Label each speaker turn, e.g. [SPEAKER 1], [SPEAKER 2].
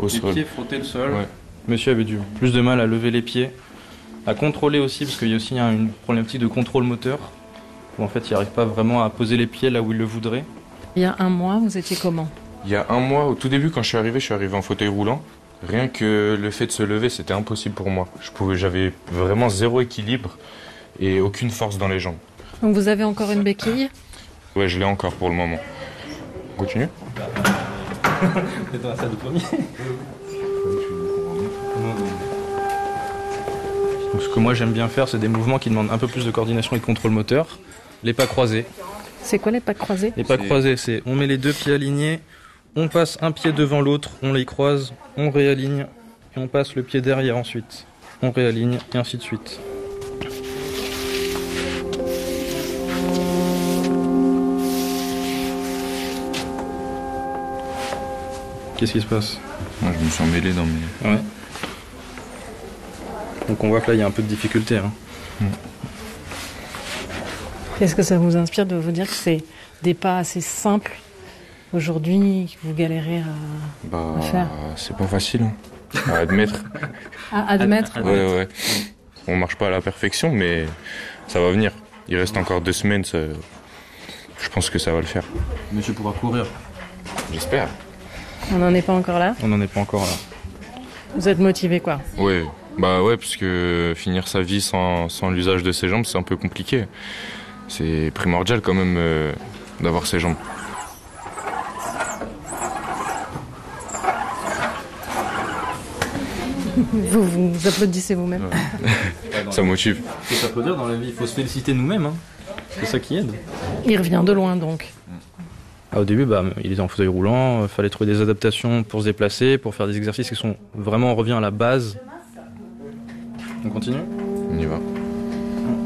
[SPEAKER 1] au sol.
[SPEAKER 2] Les pieds frotter le sol.
[SPEAKER 1] Ouais.
[SPEAKER 2] Monsieur avait plus de mal à lever les pieds, à contrôler aussi, parce qu'il y a aussi une problématique de contrôle moteur, où en fait il n'arrive pas vraiment à poser les pieds là où il le voudrait.
[SPEAKER 3] Il y a un mois, vous étiez comment?
[SPEAKER 1] Il y a un mois, au tout début, quand je suis arrivé en fauteuil roulant. Rien que le fait de se lever, c'était impossible pour moi. J'avais vraiment zéro équilibre et aucune force dans les jambes.
[SPEAKER 3] Donc vous avez encore une béquille?
[SPEAKER 1] Ouais, je l'ai encore pour le moment. On continue?
[SPEAKER 2] C'est dans la salle de premier. Donc, ce que moi j'aime bien faire, c'est des mouvements qui demandent un peu plus de coordination et de contrôle moteur. Les pas croisés.
[SPEAKER 3] C'est quoi les pas croisés?
[SPEAKER 2] Les pas croisés, c'est on met les deux pieds alignés, on passe un pied devant l'autre, on les croise, on réaligne et on passe le pied derrière ensuite. On réaligne et ainsi de suite. Qu'est-ce qui se passe?
[SPEAKER 1] Moi, je me suis emmêlé dans mes...
[SPEAKER 2] Ouais. Donc on voit que là il y a un peu de difficulté. Hein.
[SPEAKER 3] Est-ce que ça vous inspire de vous dire que c'est des pas assez simples aujourd'hui que vous galérez à faire?
[SPEAKER 1] C'est pas facile à admettre.
[SPEAKER 3] À admettre?
[SPEAKER 1] Ouais. On marche pas à la perfection, mais ça va venir. Il reste encore 2 semaines, je pense que ça va le faire.
[SPEAKER 2] Monsieur pourra courir.
[SPEAKER 1] J'espère.
[SPEAKER 3] On n'en est pas encore là?
[SPEAKER 2] On n'en est pas encore là.
[SPEAKER 3] Vous êtes motivé quoi?
[SPEAKER 1] Ouais, parce que finir sa vie sans l'usage de ses jambes, c'est un peu compliqué. C'est primordial quand même d'avoir ses jambes.
[SPEAKER 3] Vous applaudissez vous-même?
[SPEAKER 1] Ouais. Ça motive.
[SPEAKER 2] Il faut s'applaudir dans la vie, il faut se féliciter nous-mêmes. Hein. C'est ça qui aide.
[SPEAKER 3] Il revient de loin donc.
[SPEAKER 2] Au début, il était en fauteuil roulant, il fallait trouver des adaptations pour se déplacer, pour faire des exercices qui sont vraiment, on revient à la base. On continue?
[SPEAKER 1] On y va.